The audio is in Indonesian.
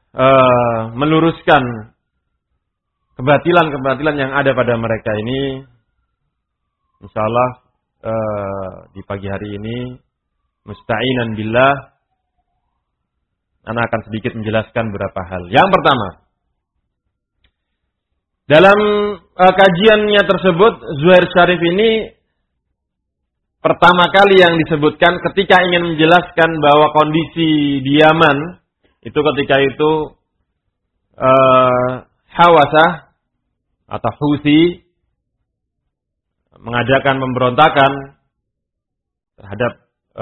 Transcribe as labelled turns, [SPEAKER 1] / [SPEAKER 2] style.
[SPEAKER 1] meluruskan kebatilan-kebatilan yang ada pada mereka ini, insyaallah di pagi hari ini musta'inan billah ana akan sedikit menjelaskan beberapa hal. Yang pertama, dalam kajiannya tersebut Zuhair Syarif ini pertama kali yang disebutkan ketika ingin menjelaskan bahwa kondisi di Yaman itu ketika itu Hawasah atau Houthi mengadakan pemberontakan terhadap